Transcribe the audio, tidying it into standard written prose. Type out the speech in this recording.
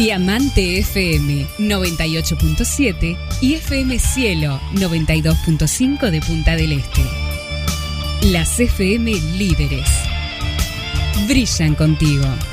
Diamante FM 98.7 y FM Cielo 92.5 de Punta del Este. Las FM líderes. Brillan contigo.